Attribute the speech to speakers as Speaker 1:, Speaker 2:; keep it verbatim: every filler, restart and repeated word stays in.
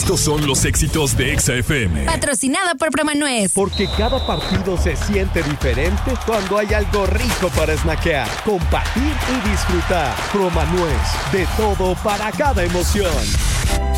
Speaker 1: Estos son los éxitos de Exa F M.
Speaker 2: Patrocinado por Promanuez.
Speaker 3: Porque cada partido se siente diferente cuando hay algo rico para snackear, compartir y disfrutar. Promanuez, de todo para cada emoción.